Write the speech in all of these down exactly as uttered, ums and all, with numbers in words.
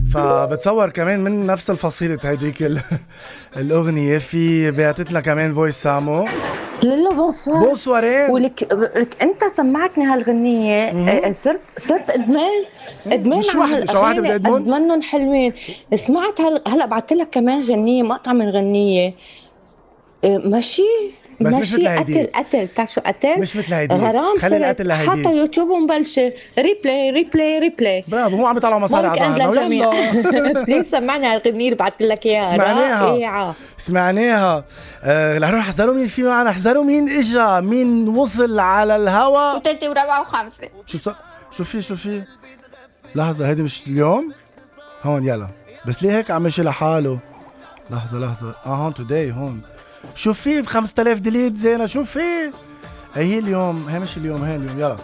فبتصور كمان من نفس الفصيلة هيديك ال- الأغنية. في بعتت لنا كمان فويس سامو. لولو بونسوار. بونسوارين. ولك لك انت سمعتني هالغنية، آه، صرت صرت ادمان ادمان مش على وحدة، شو واحدة بدي هالاغاني قد ادمون. منن حلوين. سمعت هل... هلا بعت لك كمان غنية، مقطع من غنية. آه، ماشي. بس مش ماشي مثل قتل هيدي، قتل، بتعرف شو قتل؟ مش مثل هيديك، غرام خلي القتل صرت حتى لهيديك. يوتيوب مبلشة ريبلاي ريبلاي ريبلاي. برافو، هو عم يطلعوا مصاري مايك على اند ظهرنا للجميع. ويلا. بليز سمعنا هالغنية اللي بعت لك اياها سمعناها رائعة. سمعناها. آه رح نروح، احذروا مين في معنا، احذروا مين اجا، مين وصل على الهوا. وثالثة ورابعة وخامسة. شو ص... شو في شو في لحظة، هيدي مش اليوم. هون يلا، بس ليه هيك عم يمشي لحاله؟ لحظة لحظة، اه هون توداي هون. شو في ب خمسة آلاف ديليت زينة، شو في؟ هي اليوم، هي مش اليوم، هي اليوم. يلا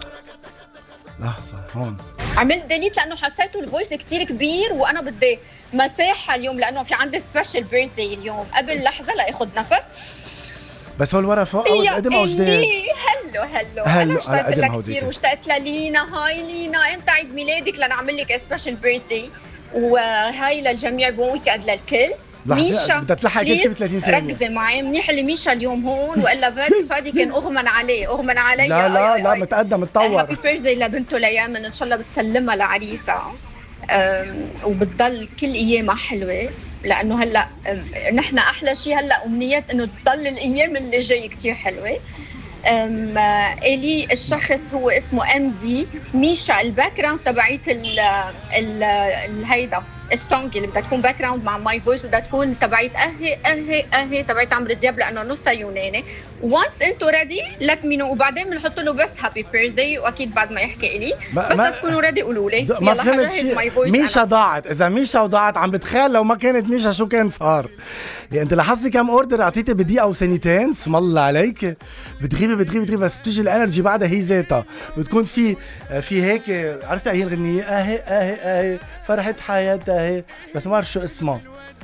لحظة هون. عملت ديليت لانه حسيته الفويس كتير كبير وانا بدي مساحه اليوم، لانه في عندي سبيشال بيرثداي اليوم. قبل لحظه لاخذ نفس. بس هو الورا فوق او يا قدم او جديد؟ إلي، هلو هلو هلو، انا على اشتقت قدم لك هوديك. كثير، واشتقت للينا. هاي لينا، امتى عيد ميلادك لنعمل لك سبيشال بيرثداي؟ وهاي للجميع، بون ويكند للكل. لحظة، ميشا بدها تلحق كل شيء ب بليز ثلاثين ثانية. ركزي معي منيح، اللي ميشا اليوم هون، والا فادي فادي كان اغمن عليه اغمن علي. لا لا لا، متقدم متطور. هابي بيرثداي لبنته ليامن، ان شاء الله بتسلمها لعريسها. أم، وبتضل كل ايامها حلوه، لانه هلا أم، نحن احلى شيء هلا امنيات انه تضل الايام اللي جاي كتير حلوه. أم، الي الشخص هو اسمه امزي. ميشا الباك جراوند تبعيت ال ال الهيدا السونج اللي بدها تكون باك جراوند مع ماي فويس، بدها تكون تبعيت اهي اهي اهي تبعيت عمرو دياب، لانه نصها يوناني. وانس انتو ريدي ليت مي نو، وبعدين بنحط له بس هابي بيرثداي، واكيد بعد ما يحكي الي. ما- بس ما- تكونوا ريدي قولوا لي. ما يلا فهمت حجهز شيء. ماي فويس. ميشا ضاعت، اذا ميشا وضاعت عم بتخيل لو ما كانت ميشا شو كان صار. يعني انت لاحظتي كم اوردر اعطيتي بدقيقه او ثانيتين؟ اسم الله عليك. بتغيبي بتغيبي بتغيبي، بس بتيجي الانرجي بعدها هي ذاتها. بتكون في في هيك، عرفتي هي الغنيه اهي اهي اهي فرحه حياتها اهي، بس ما بعرف شو اسمها.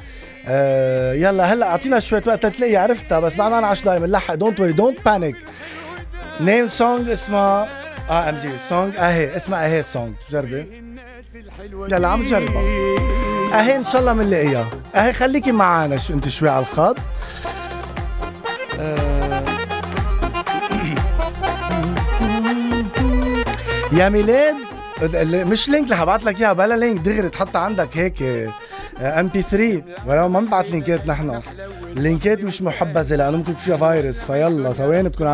آه يلا هلا اعطينا شويه وقت تلاقي عرفتها، بس ما معنا عشر دقايق بنلحق. دونت وري دونت بانيك. نيم سونج اسمها اه ام جي سونج اهي، اسمها اهي سونج. جربي يلا، عم تجربها اهي، ان شاء الله بنلاقيها اهي. خليكي معنا شو انت شوي على الخط. آه. يا ميلاد، مش لينك رح ابعت لك اياها، بلا لينك دغري تحط عندك هيك ام بي ثلاثة، ولو ما بنبعت لينكات نحن. اللينكات مش محبذه لانه ممكن فيها فيروس، فيلا ثواني بتكون